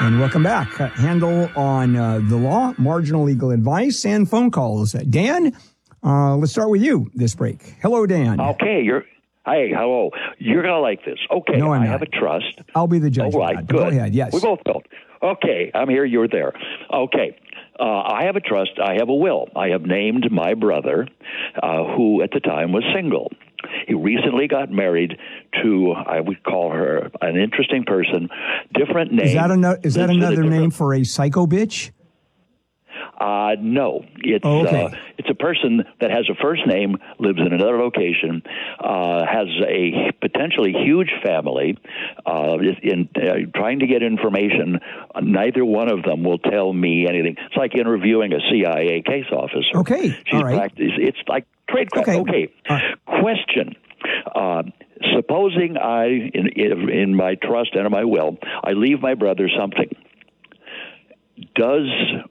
And welcome back. Handle on the law, marginal legal advice, and phone calls. Dan, let's start with you this break. Hello, Dan. Okay, Hey, hello. You're going to like this. Okay, no, I have a trust. I'll be the judge. All right, good. Go ahead, yes. We both don't. Okay, I'm here, you're there. Okay, I have a trust. I have a will. I have named my brother, who at the time was single. He recently got married to, I would call her an interesting person, different name. Is that another name for a psycho bitch? No, it's a person that has a first name, lives in another location, has a potentially huge family. In trying to get information, neither one of them will tell me anything. It's like interviewing a CIA case officer. Okay, all right. It's like trade craft. Okay. Question. Supposing in my trust and in my will, I leave my brother something. Does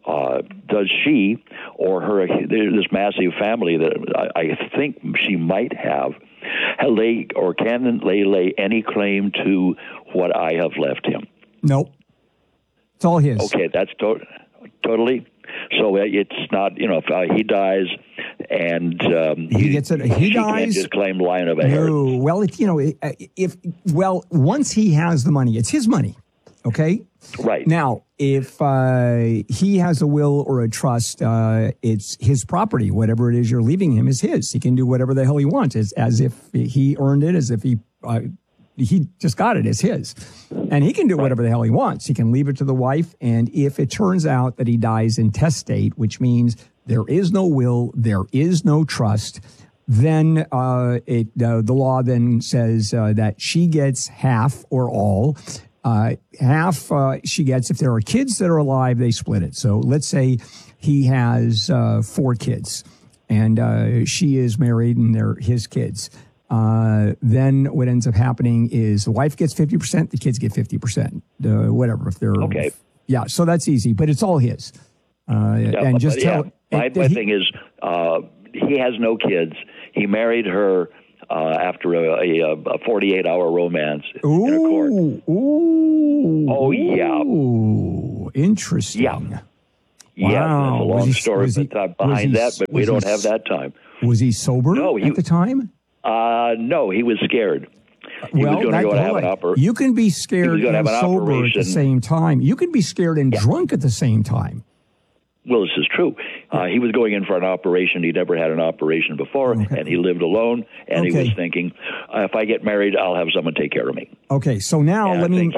she or her, this massive family that I think she might have, can they lay any claim to what I have left him? Nope. It's all his. Okay, that's totally. So it's not, if he dies and he gets it, he dies. Can't just claim line of inheritance. Well, once he has the money, it's his money. Okay. Right. Now, if he has a will or a trust, it's his property. Whatever it is you're leaving him is his. He can do whatever the hell he wants. It's as if he earned it, as if he just got it as his. And he can do whatever the hell he wants. He can leave it to the wife. And if it turns out that he dies intestate, which means there is no will, there is no trust, then the law then says that she gets half or all. Half she gets. If there are kids that are alive, they split it. So let's say he has 4 kids and she is married and they're his kids. Then what ends up happening is the wife gets 50%, the kids get 50%, whatever. If they're okay. Yeah, so that's easy, but it's all his. My thing is, he has no kids. He married her after a 48-hour romance in a court. Ooh. Oh, yeah. Ooh, interesting. Yeah. Wow. Yeah, there's a long story behind that, but we don't have that time. Was he sober at the time? No, he was scared. He was going to go and have an operation. You can be scared and sober at the same time. You can be scared and drunk at the same time. Well, this is true. He was going in for an operation. He never had an operation before, and he lived alone, and he was thinking, if I get married, I'll have someone take care of me. Okay, so now let me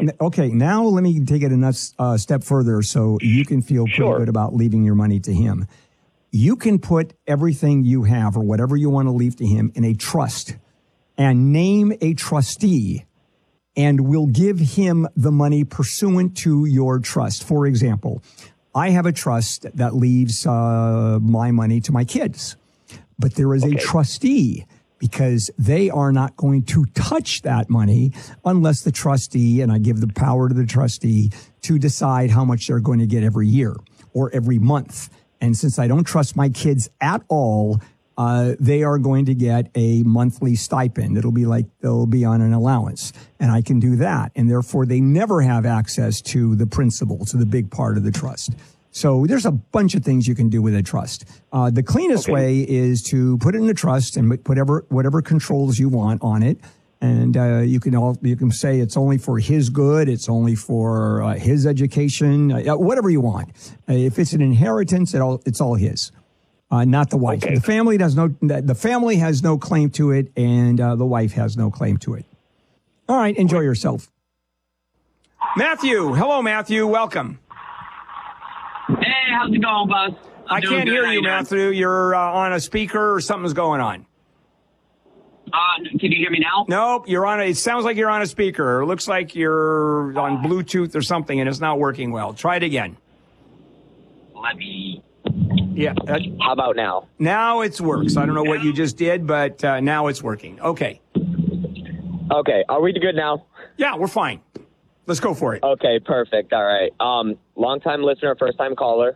take it a step further so you can feel pretty good about leaving your money to him. You can put everything you have or whatever you want to leave to him in a trust and name a trustee, and we'll give him the money pursuant to your trust. For example, I have a trust that leaves my money to my kids, but there is a trustee because they are not going to touch that money unless the trustee, and I give the power to the trustee to decide how much they're going to get every year or every month. And since I don't trust my kids at all, they are going to get a monthly stipend. It'll be like they'll be on an allowance, and I can do that. And therefore, they never have access to the principal, to the big part of the trust. So there's a bunch of things you can do with a trust. The cleanest way is to put it in a trust and put whatever controls you want on it. And you can say it's only for his good, it's only for his education, whatever you want. If it's an inheritance, it's all his. Not the wife. The family has no claim to it, and the wife has no claim to it. All right, enjoy yourself. Matthew, hello, Matthew. Welcome. Hey, how's it going, Buzz? I can't hear you, Matthew. You're on a speaker, or something's going on. Can you hear me now? Nope, it sounds like you're on a speaker. It looks like you're on Bluetooth or something, and it's not working well. Try it again. Let me. Yeah. How about now? Now it works. I don't know what you just did, but now it's working. Okay. Okay. Are we good now? Yeah, we're fine. Let's go for it. Okay, perfect. All right. Long-time listener, first-time caller.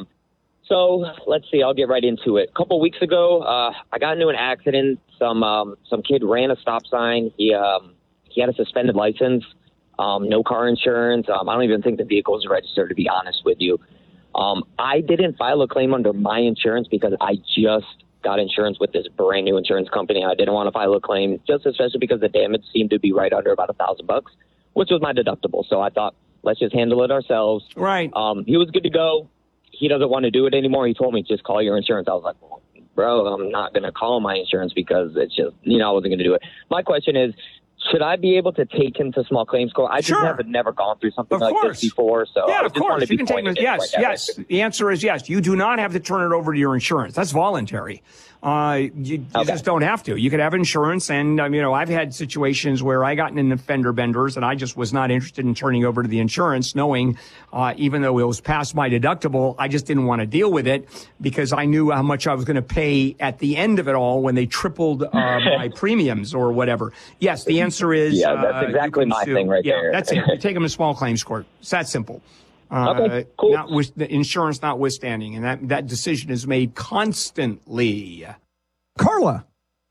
So let's see. I'll get right into it. A couple weeks ago, I got into an accident. Some kid ran a stop sign. He had a suspended license. no car insurance. I don't even think the vehicle is registered, to be honest with you. I didn't file a claim under my insurance because I just got insurance with this brand new insurance company. I didn't want to file a claim, just especially because the damage seemed to be right under about $1,000, which was my deductible. So I thought, let's just handle it ourselves. Right. He was good to go. He doesn't want to do it anymore. He told me, just call your insurance. I was like, well, bro, I'm not going to call my insurance because it's just, I wasn't going to do it. My question is, should I be able to take him to small claims court? I just have never gone through something like this before. So yeah, I of course. You can take him. Yes. The answer is yes. You do not have to turn it over to your insurance. That's voluntary. You just don't have to. You could have insurance. And, I've had situations where I got in fender benders and I just was not interested in turning over to the insurance, knowing even though it was past my deductible, I just didn't want to deal with it because I knew how much I was going to pay at the end of it all when they tripled my premiums or whatever. Yes, the answer is that's exactly my thing right there. That's it. You take them to small claims court. It's that simple. Okay, cool. The insurance notwithstanding, and that decision is made constantly. Carla.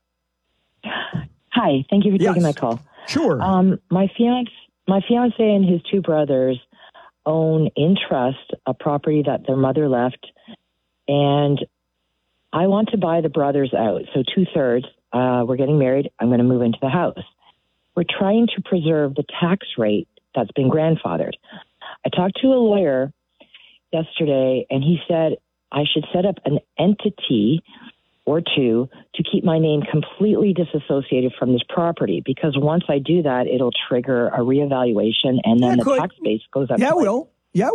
Hi, thank you for taking my call. Sure. My fiance and his two brothers own in trust a property that their mother left, and I want to buy the brothers out. So 2/3. We're getting married. I'm going to move into the house. We're trying to preserve the tax rate that's been grandfathered. I talked to a lawyer yesterday, and he said I should set up an entity or two to keep my name completely disassociated from this property, because once I do that, it'll trigger a reevaluation, and then the tax base goes up. Yeah, it will.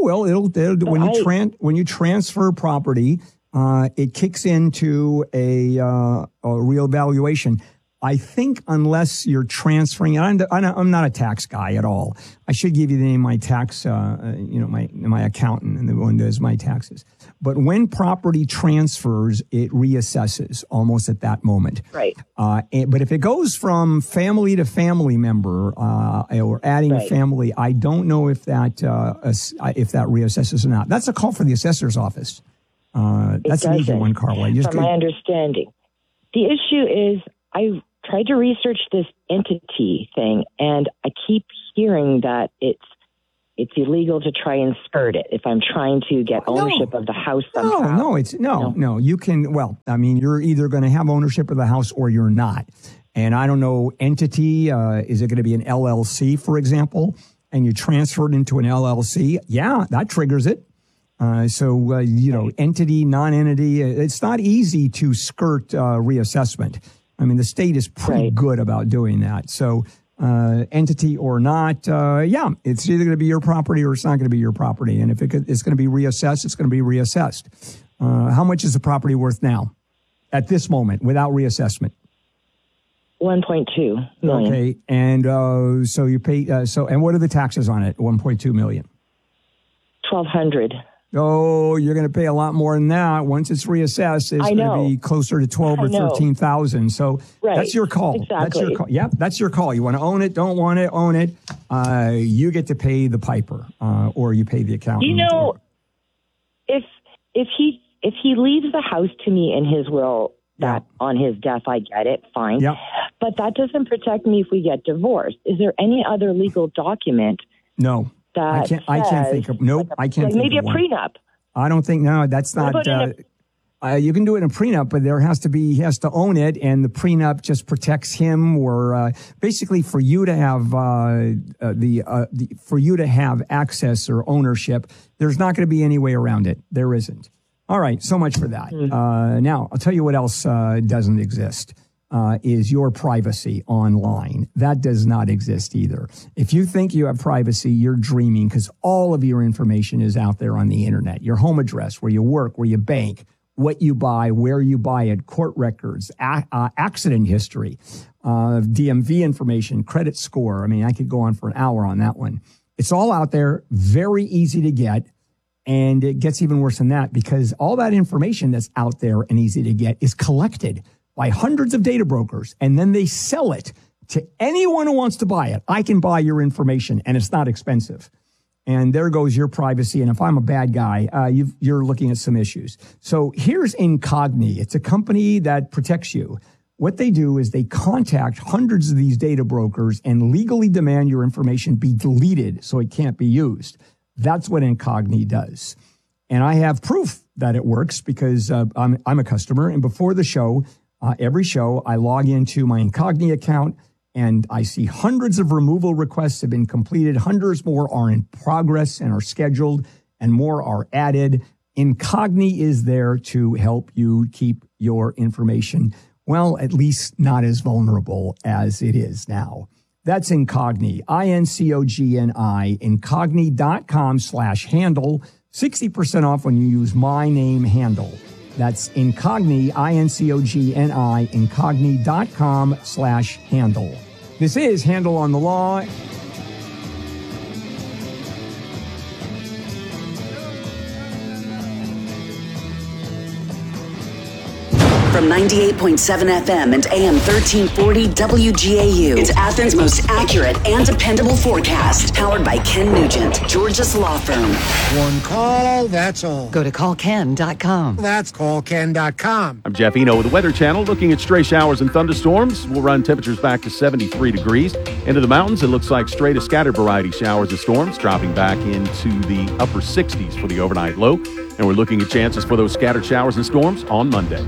When you transfer property, it kicks into a real valuation. I think unless you're transferring, and I'm not a tax guy at all. I should give you the name of my tax, my accountant, and the one who does my taxes. But when property transfers, it reassesses almost at that moment. Right. But if it goes from family to family member or adding a family, I don't know if that reassesses or not. That's a call for the assessor's office. That's an easy one, Carla. From my understanding, the issue is I tried to research this entity thing, and I keep hearing that it's illegal to try and skirt it if I'm trying to get ownership of the house somehow. No. You can. Well, I mean, you're either going to have ownership of the house or you're not. And I don't know, entity. Is it going to be an LLC, for example? And you transfer it into an LLC? Yeah, that triggers it. Entity, non-entity. It's not easy to skirt reassessment. I mean, the state is pretty good about doing that. So, entity or not, it's either going to be your property or it's not going to be your property. And if it's going to be reassessed, it's going to be reassessed. How much is the property worth now at this moment without reassessment? $1.2 million. Okay. And so you pay, and what are the taxes on it? $1.2 million. $1,200. Oh, you're going to pay a lot more than that. Once it's reassessed, it's going to be closer to 12 or 13,000. So that's your call. Exactly. That's your call. Yep, that's your call. You want to own it, don't want it, own it. You get to pay the piper, or you pay the accountant. If he leaves the house to me in his will, that on his death, I get it, fine. Yep. But that doesn't protect me if we get divorced. Is there any other legal document? No. I can't think of. Nope, I can't. Think maybe of a prenup. I don't think. No, that's not. You can do it in a prenup, but he has to own it, and the prenup just protects him, or basically for you to have for you to have access or ownership. There's not going to be any way around it. There isn't. All right, so much for that. Now I'll tell you what else doesn't exist. Is your privacy online. That does not exist either. If you think you have privacy, you're dreaming, because all of your information is out there on the internet. Your home address, where you work, where you bank, what you buy, where you buy it, court records, accident history, DMV information, credit score. I mean, I could go on for an hour on that one. It's all out there, very easy to get. And it gets even worse than that, because all that information that's out there and easy to get is collected by hundreds of data brokers, and then they sell it to anyone who wants to buy it. I can buy your information, and it's not expensive. And there goes your privacy. And if I'm a bad guy, you're looking at some issues. So here's Incogni. It's a company that protects you. what they do is they contact hundreds of these data brokers and legally demand your information be deleted so it can't be used. That's what Incogni does. And I have proof that it works because I'm a customer. And before the show, every show, I log into my Incogni account and I see hundreds of removal requests have been completed. Hundreds more are in progress and are scheduled, and more are added. Incogni is there to help you keep your information, well, at least not as vulnerable as it is now. That's Incogni, INCOGNI, incogni.com/handle. 60% off when you use my name handle. That's Incogni, INCOGNI, incogni.com/handle. This is Handle on the Law. From 98.7 FM and AM 1340 WGAU. It's Athens' most accurate and dependable forecast. Powered by Ken Nugent, Georgia's law firm. One call, that's all. Go to callken.com. That's callken.com. I'm Jeff Eno with the Weather Channel. Looking at stray showers and thunderstorms. We'll run temperatures back to 73 degrees. Into the mountains, it looks like stray to scattered variety showers and storms, dropping back into the upper 60s for the overnight low. And we're looking at chances for those scattered showers and storms on Monday.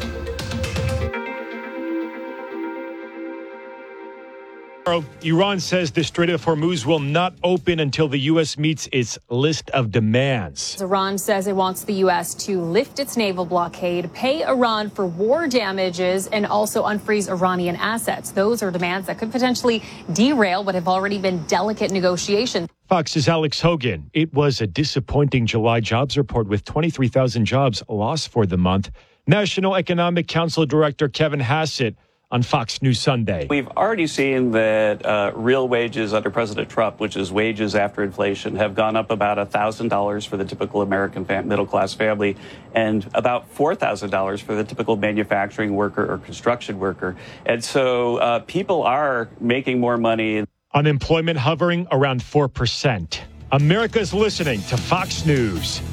Iran says the Strait of Hormuz will not open until the U.S. meets its list of demands. Iran says it wants the U.S. to lift its naval blockade, pay Iran for war damages, and also unfreeze Iranian assets. Those are demands that could potentially derail what have already been delicate negotiations. Fox's Alex Hogan. It was a disappointing July jobs report with 23,000 jobs lost for the month. National Economic Council Director Kevin Hassett on Fox News Sunday. We've already seen that real wages under President Trump, which is wages after inflation, have gone up about $1,000 for the typical American middle-class family and about $4,000 for the typical manufacturing worker or construction worker. And so people are making more money. Unemployment hovering around 4%. America's listening to Fox News.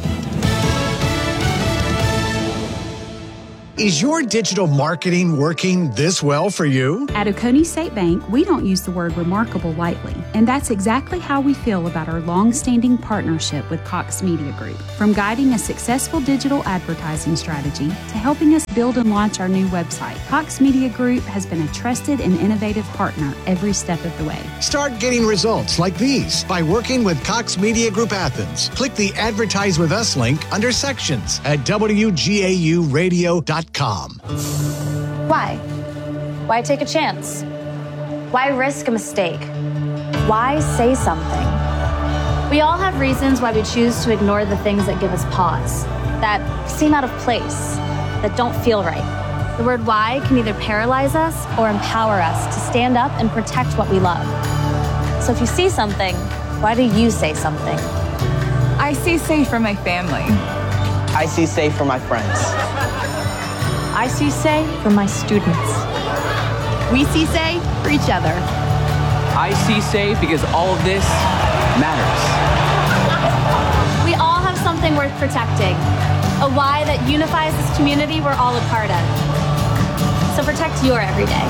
Is your digital marketing working this well for you? At Oconee State Bank, we don't use the word remarkable lightly, and that's exactly how we feel about our long-standing partnership with Cox Media Group. From guiding a successful digital advertising strategy to helping us build and launch our new website, Cox Media Group has been a trusted and innovative partner every step of the way. Start getting results like these by working with Cox Media Group Athens. Click the Advertise With Us link under Sections at WGAUradio.com. Why? Why take a chance? Why risk a mistake? Why say something? We all have reasons why we choose to ignore the things that give us pause, that seem out of place, that don't feel right. The word why can either paralyze us or empower us to stand up and protect what we love. So if you see something, why do you say something? I see safe for my family. I see safe for my friends. I see say for my students. We see say for each other. I see say because all of this matters. We all have something worth protecting, a why that unifies this community we're all a part of. So protect your everyday.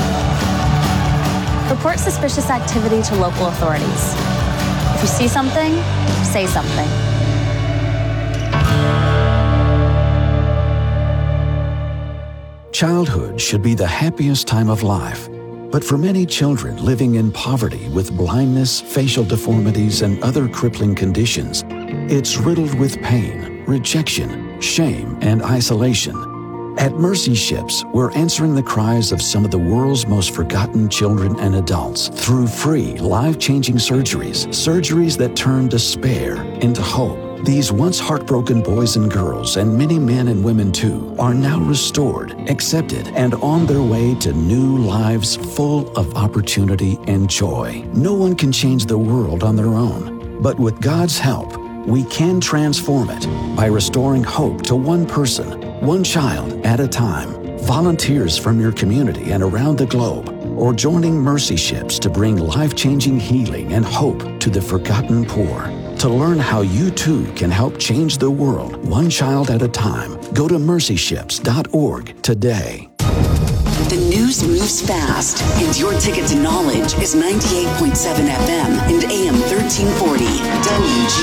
Report suspicious activity to local authorities. If you see something, say something. Childhood should be the happiest time of life. But for many children living in poverty with blindness, facial deformities, and other crippling conditions, it's riddled with pain, rejection, shame, and isolation. At Mercy Ships, we're answering the cries of some of the world's most forgotten children and adults through free, life-changing surgeries that turn despair into hope. These once heartbroken boys and girls, and many men and women too, are now restored, accepted, and on their way to new lives full of opportunity and joy. No one can change the world on their own, but with God's help, we can transform it by restoring hope to one person, one child at a time. Volunteers from your community and around the globe, or joining Mercy Ships to bring life-changing healing and hope to the forgotten poor. To learn how you too can help change the world one child at a time, go to mercyships.org today. News moves fast, and your ticket to knowledge is 98.7 FM and AM 1340 WG.